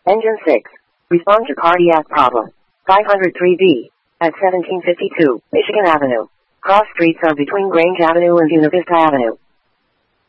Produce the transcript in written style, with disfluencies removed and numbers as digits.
Engine 6. Respond to cardiac problem. 503B. At 1752, Michigan Avenue. Cross streets are between Grange Avenue and Buena Vista Avenue.